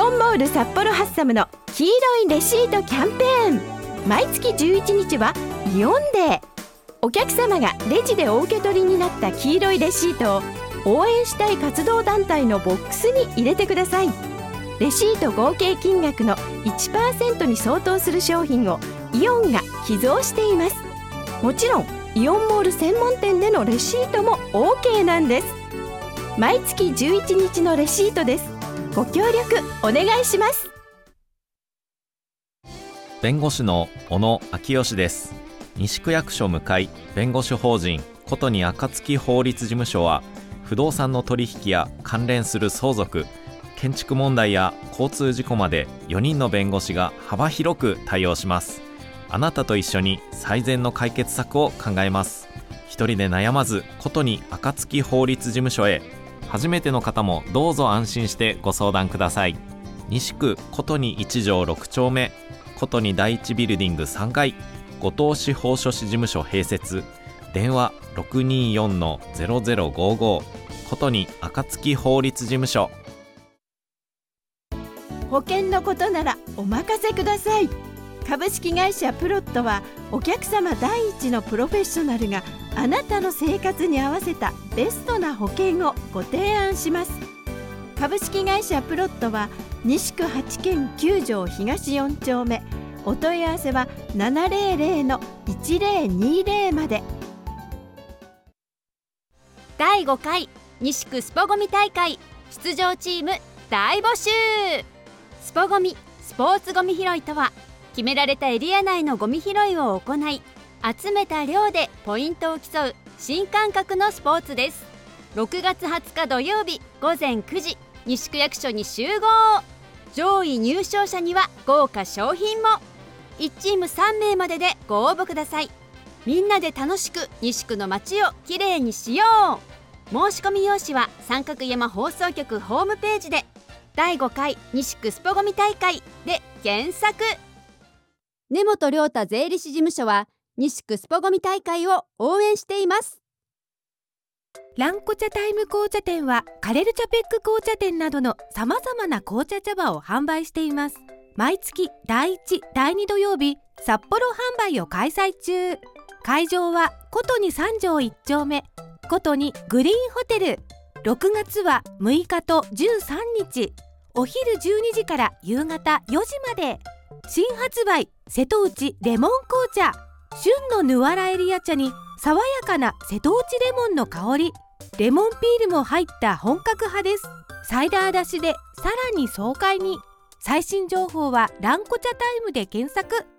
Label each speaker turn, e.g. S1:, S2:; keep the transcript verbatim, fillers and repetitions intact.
S1: オンモール札幌ハッサムの黄色いレシートキャンペーン。毎月じゅういちにちはイオンデー。お客様がレジでお受け取りになった黄色いレシートを応援したい活動団体のボックスに入れてください。レシート合計金額の いちパーセント に相当する商品をイオンが寄贈しています。もちろんイオンモール専門店でのレシートも オーケー なんです。毎月じゅういちにちのレシートです。ご協力お願いします。
S2: 弁護士の小野昭義です。西区役所向かい弁護士法人ことに暁法律事務所は、不動産の取引や関連する相続、建築問題や交通事故までよにんの弁護士が幅広く対応します。あなたと一緒に最善の解決策を考えます。一人で悩まず、ことに暁法律事務所へ。初めての方もどうぞ安心してご相談ください。西区ことにいち条ろく丁目、ことに第一ビルディングさんがい、後藤司法書士事務所併設。電話 ろくにーよんのゼロゼロごーごー。ことに暁法律事務所。
S1: 保険のことならお任せください。株式会社プロットは、お客様第一のプロフェッショナルがあなたの生活に合わせたベストな保険をご提案します。株式会社プロットは西区はちけんきゅう条東よん丁目。お問い合わせは ななゼロゼロのいちゼロにゼロ まで。
S3: だいごかい西区スポゴミ大会出場チーム大募集。スポゴミスポーツゴミ拾いとは、決められたエリア内のゴミ拾いを行い、集めた量でポイントを競う新感覚のスポーツです。ろくがつはつか土曜日ごぜんくじ、西区役所に集合。上位入賞者には豪華賞品も。いちチームさんめいまででご応募ください。みんなで楽しく西区の街をきれいにしよう。申し込み用紙は三角山放送局ホームページで、だいごかい西区スポゴミ大会で検索。根本亮太税理士事務所は西区スポゴミ大会を応援しています。
S4: ランコ茶タイム紅茶店は、カレルチャペック紅茶店などのさまざまな紅茶茶葉を販売しています。毎月だいいち、だいに土曜日、札幌販売を開催中。会場はことにさん条いち丁目、ことにグリーンホテル。ろくがつはむいかとじゅうさんにち、お昼じゅうにじから夕方よじまで。新発売瀬戸内レモン紅茶。旬のヌアラエリア茶に爽やかな瀬戸内レモンの香り、レモンピールも入った本格派です。サイダー出しでさらに爽快に。最新情報はランコ茶タイムで検索。